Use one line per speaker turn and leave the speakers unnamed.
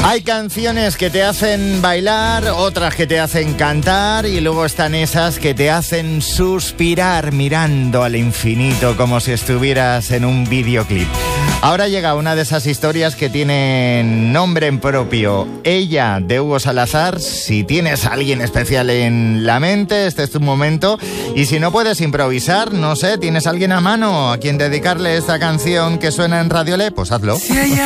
Hay canciones que te hacen bailar, otras que te hacen cantar y luego están esas que te hacen suspirar mirando al infinito como si estuvieras en un videoclip. Ahora llega una de esas historias que tienen nombre en propio. Ella, de Hugo Salazar. Si tienes a alguien especial en la mente, este es tu momento. Y si no puedes improvisar, no sé, tienes a alguien a mano a quien dedicarle esta canción que suena en Radio Le, pues hazlo.
Si hay